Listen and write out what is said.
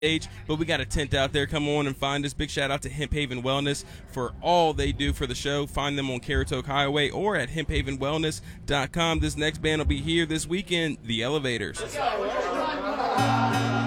stage, but we got a tent out there. Come on and find us. Big shout out to Hemp Haven Wellness for all they do for the show. Find them on Caratoke Highway or at hemphavenwellness.com. This next band will be here this weekend, The Elevators.